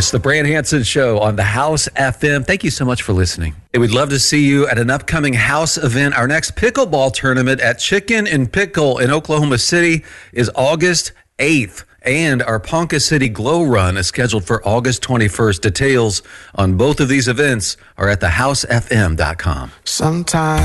It's the Brand Hansen Show on the House FM. Thank you so much for listening. Hey, we'd love to see you at an upcoming House event. Our next pickleball tournament at Chicken and Pickle in Oklahoma City is August 8th. And our Ponca City Glow Run is scheduled for August 21st. Details on both of these events are at thehousefm.com. Sometimes